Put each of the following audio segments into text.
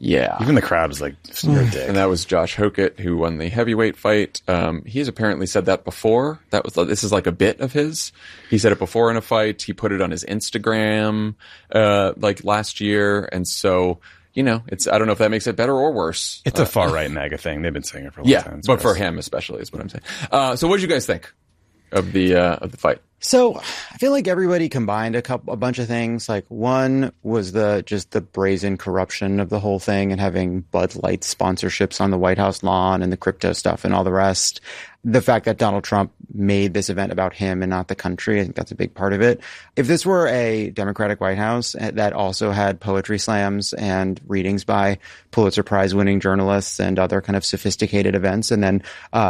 Yeah. Even the crowd was like, you're a dick. And that was Josh Hokett, who won the heavyweight fight. He's apparently said that before. This is like a bit of his. He said it before in a fight. He put it on his Instagram, like last year. And so, I don't know if that makes it better or worse. It's a far right MAGA thing. They've been saying it for a long time. But for him especially is what I'm saying. So what did you guys think of the fight? So I feel like everybody combined a bunch of things. Like one was just the brazen corruption of the whole thing and having Bud Light sponsorships on the White House lawn and the crypto stuff and all the rest. The fact that Donald Trump made this event about him and not the country, I think that's a big part of it. If this were a Democratic White House that also had poetry slams and readings by Pulitzer Prize winning journalists and other kind of sophisticated events, and then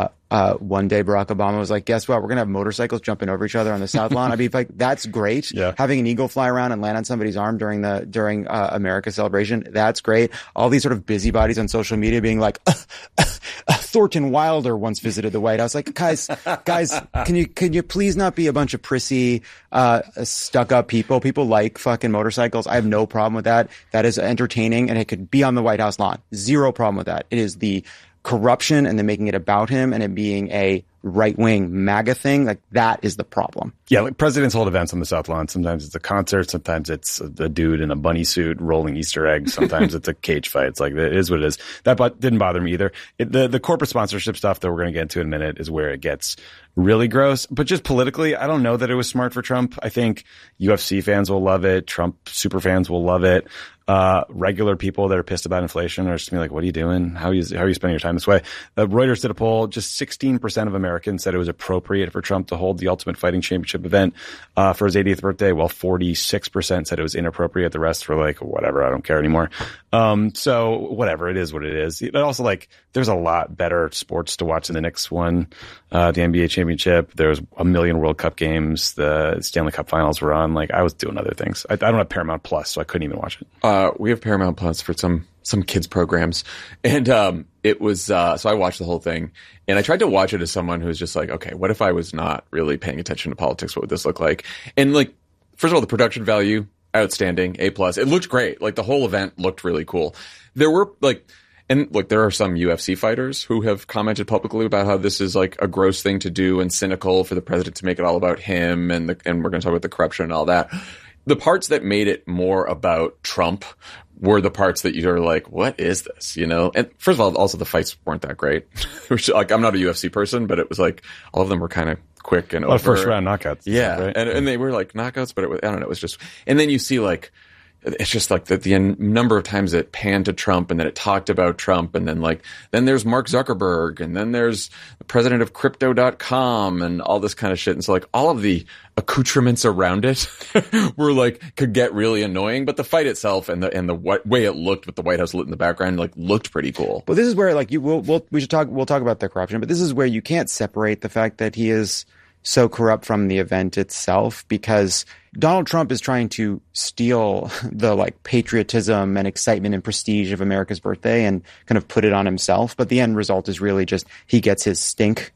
one day Barack Obama was like, guess what? We're going to have motorcycles jumping over each other on the South Lawn. I'd be like, that's great. Yeah. Having an eagle fly around and land on somebody's arm during America celebration, that's great. All these sort of busybodies on social media being like, Thornton Wilder once visited the White House. Like, guys, can you please not be a bunch of prissy, stuck up people? People like fucking motorcycles. I have no problem with that. That is entertaining and it could be on the White House lawn. Zero problem with that. It is the corruption and then making it about him and it being a right-wing MAGA thing, like that is the problem. Yeah, like presidents hold events on the South Lawn. Sometimes it's a concert. Sometimes it's a dude in a bunny suit rolling Easter eggs. Sometimes it's a cage fight. It's like, it is what it is. That didn't bother me either. The corporate sponsorship stuff that we're going to get into in a minute is where it gets really gross. But just politically, I don't know that it was smart for Trump. I think UFC fans will love it. Trump super fans will love it. Regular people that are pissed about inflation are just gonna be like, what are you doing? How are you spending your time this way? Reuters did a poll. Just 16% of Americans said it was appropriate for Trump to hold the Ultimate Fighting Championship event for his 80th birthday, while 46% said it was inappropriate. The rest were like, whatever, I don't care anymore. So whatever, it is what it is. But also, like, there's a lot better sports to watch than the Knicks won the NBA championship. There was a million World Cup games. The Stanley Cup finals were on. Like, I was doing other things. I don't have Paramount Plus, so I couldn't even watch it. We have Paramount Plus for some kids programs. And, it was, so I watched the whole thing and I tried to watch it as someone who's just like, okay, what if I was not really paying attention to politics? What would this look like? And like, first of all, the production value, outstanding, A+. It looked great. Like the whole event looked really cool. There were like, and look, there are some UFC fighters who have commented publicly about how this is like a gross thing to do and cynical for the president to make it all about him. And we're going to talk about the corruption and all that. The parts that made it more about Trump were the parts that you're like, what is this? And first of all, also the fights weren't that great. Like, I'm not a UFC person, but it was like all of them were kind of quick and over. First round knockouts. Yeah. Right? And they were like knockouts, but I don't know. It was just, and then you see like, it's just like the number of times it panned to Trump and then it talked about Trump and then there's Mark Zuckerberg and then there's the president of crypto.com and all this kind of shit. And so like all of the accoutrements around it were like, could get really annoying, but the fight itself and the way it looked with the White House lit in the background, like looked pretty cool. But this is where like we'll talk about the corruption, but this is where you can't separate the fact that he is so corrupt from the event itself, because Donald Trump is trying to steal the like patriotism and excitement and prestige of America's birthday and kind of put it on himself. But the end result is really just he gets his stink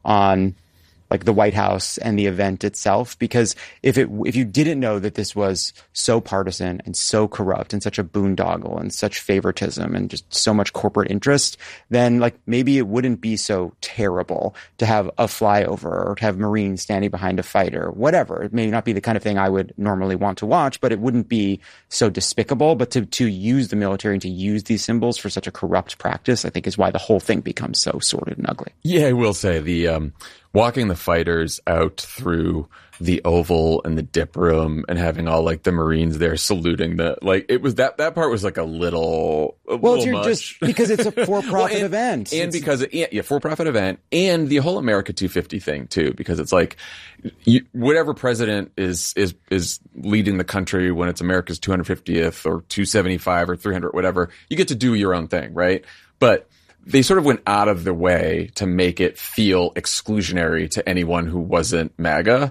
on like the White House and the event itself. Because if you didn't know that this was so partisan and so corrupt and such a boondoggle and such favoritism and just so much corporate interest, then like maybe it wouldn't be so terrible to have a flyover or to have Marines standing behind a fighter, whatever. It may not be the kind of thing I would normally want to watch, but it wouldn't be so despicable. But to use the military and to use these symbols for such a corrupt practice, I think is why the whole thing becomes so sordid and ugly. Yeah, I will say the walking the fighters out through the Oval and the dip room and having all like the Marines there saluting it was that part was like a little much. Just because it's a for-profit event. And because for-profit event and the whole America 250 thing too, because it's like whatever president is leading the country when it's America's 250th or 275 or 300, whatever, you get to do your own thing, right? But they sort of went out of their way to make it feel exclusionary to anyone who wasn't MAGA,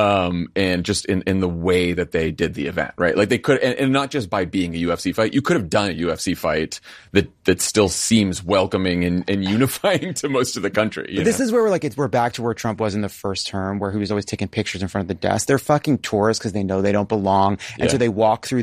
and just in the way that they did the event, right? Like they could, and not just by being a UFC fight, you could have done a UFC fight that still seems welcoming and unifying to most of the country. But this is where we're back to where Trump was in the first term, where he was always taking pictures in front of the desk. They're fucking tourists because they know they don't belong. And so they walk through